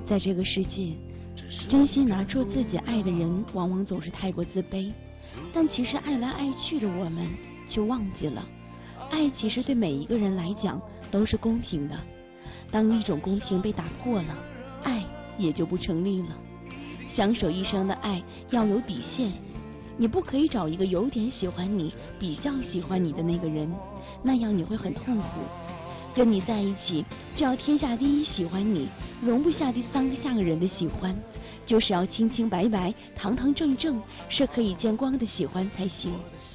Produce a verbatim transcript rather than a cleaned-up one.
在这个世界，真心拿出自己爱的人，往往总是太过自卑。但其实爱来爱去的我们，却忘记了，爱其实对每一个人来讲都是公平的。当一种公平被打破了，爱也就不成立了。相守一生的爱要有底线，你不可以找一个有点喜欢你、比较喜欢你的那个人，那样你会很痛苦。跟你在一起，就要天下第一喜欢你，容不下第三个下个人的喜欢，就是要清清白白、堂堂正正，是可以见光的喜欢才行。